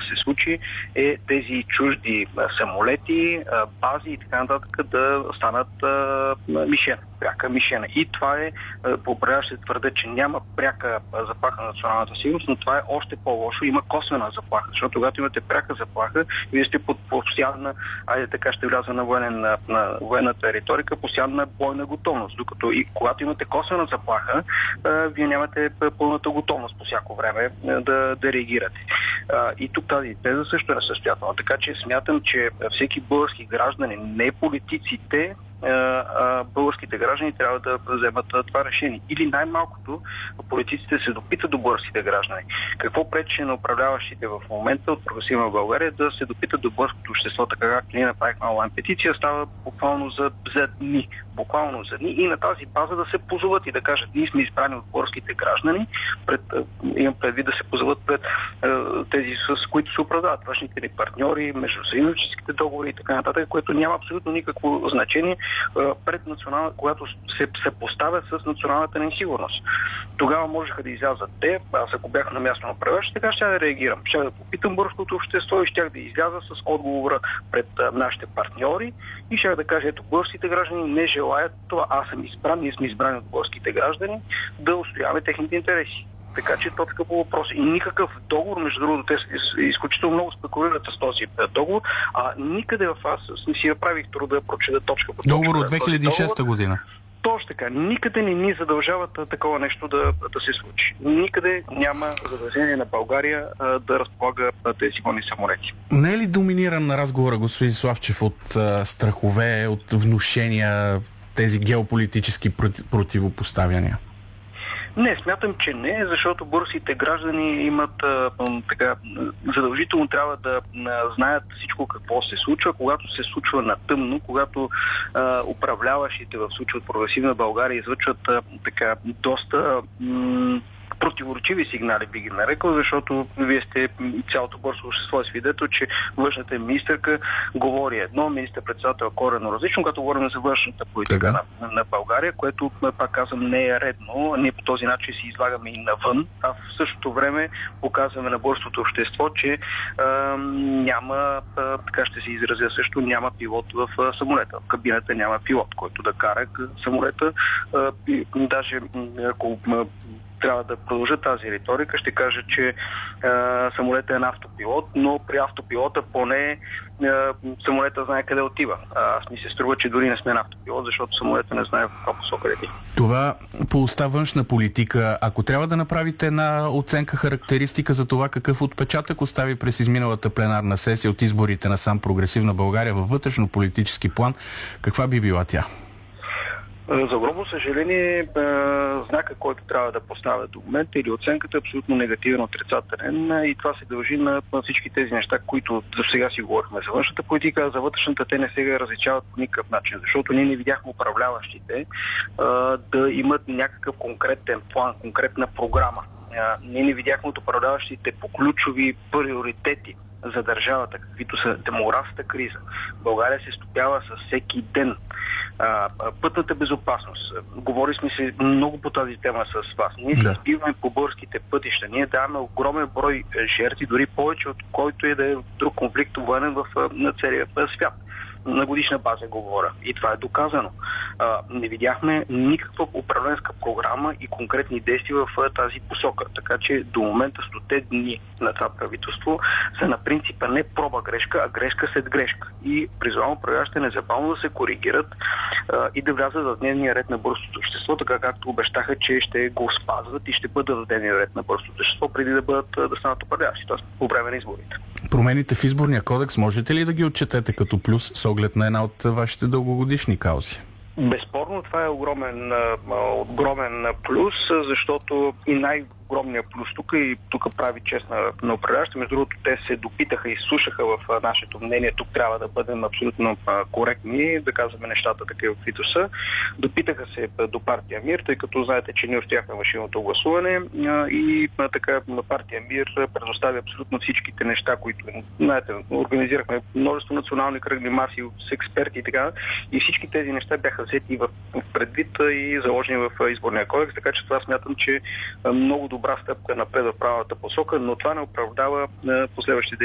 се случи, е тези чужди самолети, бази и така нататък да станат пряка мишена. И това е, по управляващите твърдят, че няма пряка заплаха на националната сигурност, но това е още по-лошо. Има косвена заплаха, защото когато имате пряка заплаха, вие сте под постоянна, така ще вляза на военната риторика, постоянна бойна готовност. Докато и когато имате косвена заплаха, вие нямате пълната готовност по всяко време да реагирате. И тук тази теза също е несъстоятелна. Така че смятам, че всеки български гражданин, не политиците, българските граждани трябва да вземат това решение. Или най-малкото политиците се допитат до българските граждани. Какво пречи на управляващите в момента от Прогресивна България да се допитат до българското общество, така както ние направихме онлайн петиция, става буквално за дни. Буквално за дни и на тази база да се позоват и да кажат, ние сме избрани от българските граждани, имам предвид да се позоват пред тези, с които се оправдават външните ни партньори, междусъюзническите договори и така нататък, което няма абсолютно никакво значение пред когато се поставя с националната ни сигурност. Тогава можеха да излязат те, аз ако бях на място на управляващ, така ще да реагирам. Ще да попитам българското общество и ще да изляза с отговора пред нашите партньори и ще да кажа, ето, българските граждани не желаят това, аз съм избран, ние сме избрани от българските граждани, да устояваме техните интереси. Така че точка по въпрос. И никакъв договор, между другото, те изключително много спекулират с този договор, а никъде в аз не си направих труда да прочета точка по точка. Договор от 2006 година. Точно така. Никъде не ни задължават такова нещо да се случи. Никъде няма задължение на България да разполага тези военни самолети. Не е ли доминиран на разговора, господин Славчев, от страхове, от внушения, тези геополитически противопоставяния? Не, смятам, че не, защото българските граждани имат задължително трябва да знаят всичко какво се случва, когато се случва на тъмно, когато управляващите в случая от Прогресивна България излъчват доста противоречиви сигнали, би ги нарекал, защото вие сте, цялото българско общество е свидетел, че външната министърка говори едно, министър-председател коренно различно, когато говорим за външната политика на България, което, пак казвам, не е редно. Ние по този начин си излагаме и навън, а в същото време показваме на българското общество, че няма, така ще се изразя също, няма пилот в самолета. В кабината няма пилот, който да кара самолета. Даже ако трябва да продължа тази риторика, ще кажа, че самолетът е на автопилот, но при автопилота поне самолета знае къде отива. Аз ми се струва, че дори не сме на автопилот, защото самолета не знае в каква посока лети. Това по уста външна политика. Ако трябва да направите една оценка, характеристика за това какъв отпечатък остави през изминалата пленарна сесия от изборите на сам Прогресивна България във вътрешно-политически план, каква би била тя? За огромно съжаление, знака, който трябва да поставя до момента или оценката е абсолютно негативен, отрицателен и това се дължи на всички тези неща, които за сега си говорихме за външната политика, а за вътрешната те не се различават по никакъв начин, защото ние не видяхме управляващите да имат някакъв конкретен план, конкретна програма. Ние не видяхме от управляващите по ключови приоритети за държавата, каквито са демографската криза. България се стопява с всеки ден. Пътната безопасност. Говорили сме се много по тази тема с вас. Ние се разбиваме по българските пътища. Ние даваме огромен брой жертви, дори повече от който е да е друг конфликт военен на целия свят. На годишна база говоря. И това е доказано. Не видяхме никаква управленска програма и конкретни действия в тази посока. Така че до момента 100 дни на това правителство са на принципа не проба грешка, а грешка след грешка. И призовавам управляващите незабавно да се коригират и да влязат в дневния ред на българското общество, така както обещаха, че ще го спазват и ще бъдат в дневния ред на българското общество преди да станат управляващи, т.е. по време на изборите. Промените в изборния кодекс можете ли да ги отчетете като плюс с оглед на една от вашите дългогодишни каузи? Безспорно това е огромен плюс, защото и огромният плюс тук прави чест на управляващите. Между другото, те се допитаха и слушаха в нашето мнение. Тук трябва да бъдем абсолютно коректни, да казваме нещата такива, каквито са. Допитаха се до партия МИР, тъй като знаете, че ние устояхме машинното гласуване и така партия МИР предостави абсолютно всичките неща, които, знаете, организирахме множество национални кръгли маси с експерти и така. И всички тези неща бяха взети в предвид и заложени в изборния кодекс, така че това смятам, че много добра стъпка напред в правилната посока, но това не оправдава последващите